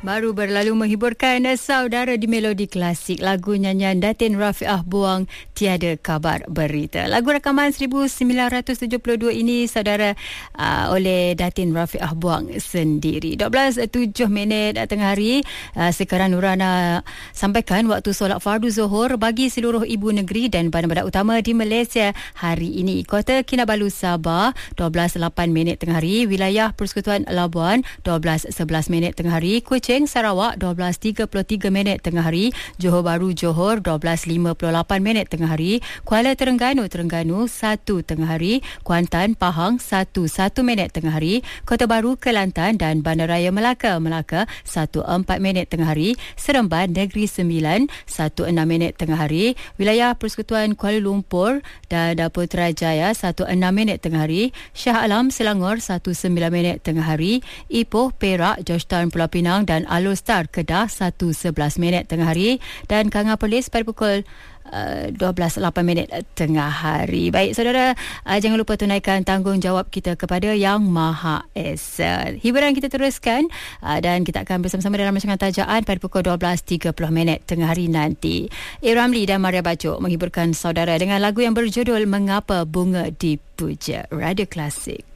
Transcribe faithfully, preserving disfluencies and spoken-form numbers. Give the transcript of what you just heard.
Baru berlalu menghiburkan saudara di Melodi Klasik, lagu nyanyian Datin Rafiah Buang Tiada Kabar Berita. Lagu rakaman seribu sembilan ratus tujuh puluh dua ini saudara uh, oleh Datin Rafiah Buang sendiri. dua belas tujuh minit tengah hari. Uh, sekarang Nurana sampaikan waktu solat fardu Zuhur bagi seluruh ibu negeri dan bandar-bandar utama di Malaysia hari ini. Kota Kinabalu Sabah dua belas lapan minit tengah hari. Wilayah Persekutuan Labuan dua belas sebelas minit tengah hari. Kuching Sarawak dua belas tiga puluh tiga minit tengah hari. Johor Bahru Johor dua belas lima puluh lapan minit tengah hari. Kuala Terengganu Terengganu satu tengah hari. Kuantan Pahang satu satu minit tengah hari. Kota Baru Kelantan dan Bandaraya Melaka Melaka satu empat minit tengah hari. Seremban Negeri Sembilan satu enam minit tengah hari. Wilayah Persekutuan Kuala Lumpur dan Putrajaya satu enam minit tengah hari. Shah Alam Selangor satu sembilan minit tengah hari. Ipoh Perak Georgetown Pulau Pinang dan Alor Star Kedah satu sebelas minit tengah hari. Dan Kanga Perlis pada pukul Uh, dua belas lapan minit tengah hari. Baik saudara, uh, jangan lupa tunaikan tanggungjawab kita kepada Yang Maha Esa. Hiburan kita teruskan uh, dan kita akan bersama-sama dalam rancangan tajaan pada pukul dua belas tiga puluh minit tengah hari nanti. A. Ramli dan Maria Bajuk menghiburkan saudara dengan lagu yang berjudul Mengapa Bunga Dipuja. Radio Klasik.